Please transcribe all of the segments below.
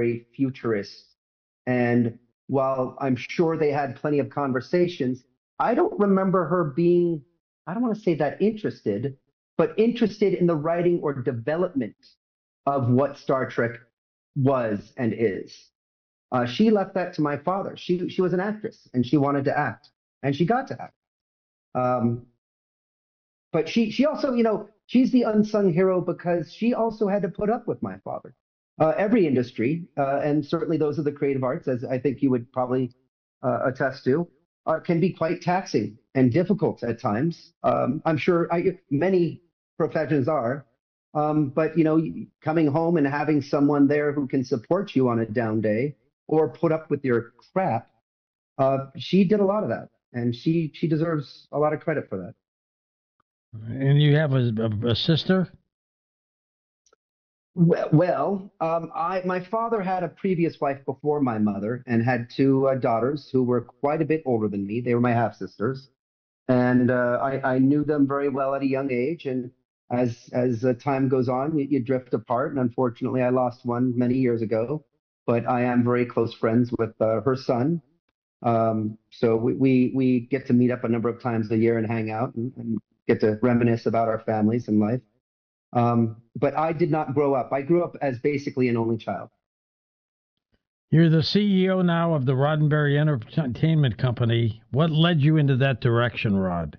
very futurist. And while I'm sure they had plenty of conversations, I don't remember her being, I don't want to say that interested, but interested in the writing or development of what Star Trek was and is. She left that to my father. She was an actress and she wanted to act and she got to act. Um, but she also, she's the unsung hero because she also had to put up with my father. Every industry, and certainly those of the creative arts, as I think you would probably attest to, can be quite taxing and difficult at times. I'm sure many professions are, but coming home and having someone there who can support you on a down day or put up with your crap, she did a lot of that, and she deserves a lot of credit for that. And you have a sister? My father had a previous wife before my mother and had two daughters who were quite a bit older than me. They were my half sisters, and I knew them very well at a young age. And as time goes on, you drift apart. And unfortunately, I lost one many years ago. But I am very close friends with her son. So we get to meet up a number of times a year and hang out and get to reminisce about our families and life. But I did not grow up. I grew up as basically an only child. You're the CEO now of the Roddenberry Entertainment Company. What led you into that direction, Rod?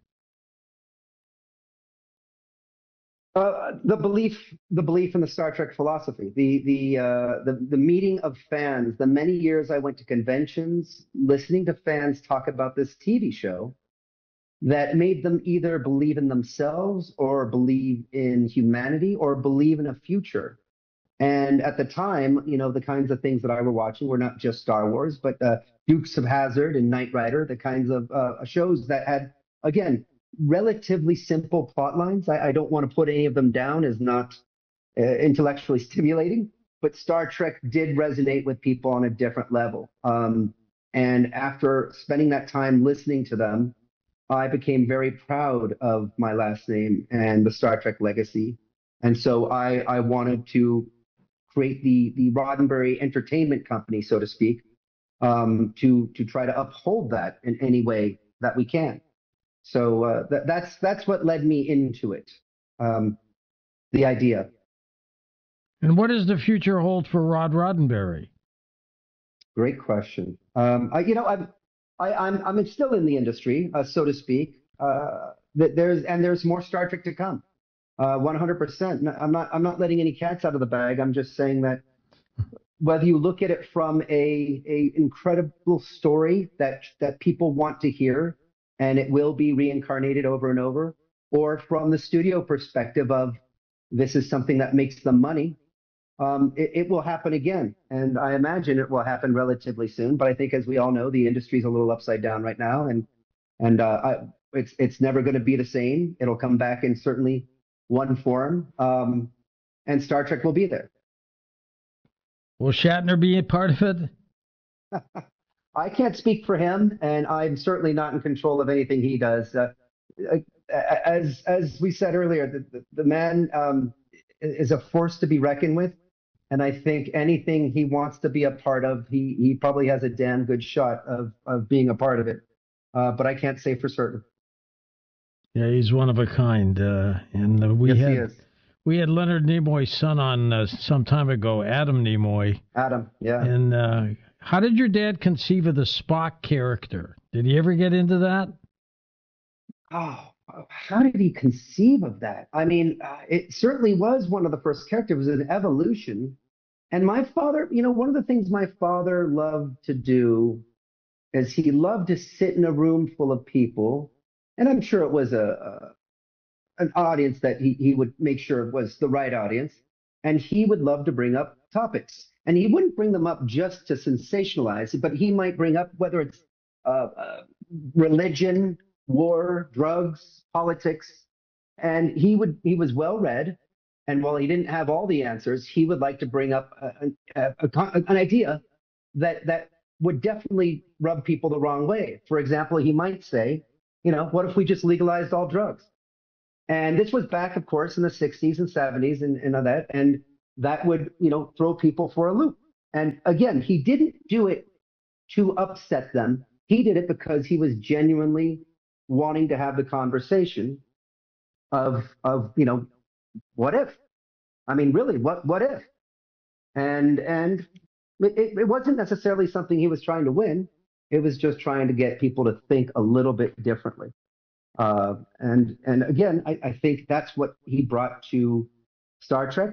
The belief in the Star Trek philosophy, the meeting of fans, the many years I went to conventions, listening to fans talk about this TV show that made them either believe in themselves or believe in humanity or believe in a future. And at the time, the kinds of things that I were watching were not just Star Wars, but Dukes of Hazzard and Knight Rider, the kinds of shows that had, again, relatively simple plot lines. I don't want to put any of them down as not intellectually stimulating, but Star Trek did resonate with people on a different level. And after spending that time listening to them, I became very proud of my last name and the Star Trek legacy. And so I wanted to create the Roddenberry Entertainment Company, so to speak, to try to uphold that in any way that we can. So that's what led me into it, the idea. And what does the future hold for Rod Roddenberry? Great question. I'm still in the industry, so to speak. There's more Star Trek to come. 100%. I'm not letting any cats out of the bag. I'm just saying that whether you look at it from a incredible story that people want to hear, and it will be reincarnated over and over, or from the studio perspective of this is something that makes them money, it will happen again. And I imagine it will happen relatively soon. But I think, as we all know, the industry is a little upside down right now, and it's never going to be the same. It'll come back in certainly one form, and Star Trek will be there. Will Shatner be a part of it? I can't speak for him, and I'm certainly not in control of anything he does. As we said earlier, the man is a force to be reckoned with, and I think anything he wants to be a part of, he probably has a damn good shot of being a part of it. But I can't say for certain. Yeah, he's one of a kind, and Yes, he is. We had Leonard Nimoy's son on some time ago, Adam Nimoy. Adam, yeah. And how did your dad conceive of the Spock character? Did he ever get into that? Oh, how did he conceive of that? I mean, it certainly was one of the first characters. It was an evolution. And my father, one of the things my father loved to do is he loved to sit in a room full of people. And I'm sure it was an audience that he would make sure was the right audience. And he would love to bring up topics. And he wouldn't bring them up just to sensationalize, but he might bring up whether it's religion, war, drugs, politics. And he was well read. And while he didn't have all the answers, he would like to bring up an idea that would definitely rub people the wrong way. For example, he might say, what if we just legalized all drugs? And this was back, of course, in the 60s and 70s and that would, throw people for a loop. And again, he didn't do it to upset them. He did it because he was genuinely wanting to have the conversation of what if? I mean, really, what if? And it wasn't necessarily something he was trying to win. It was just trying to get people to think a little bit differently. And again, I think that's what he brought to Star Trek.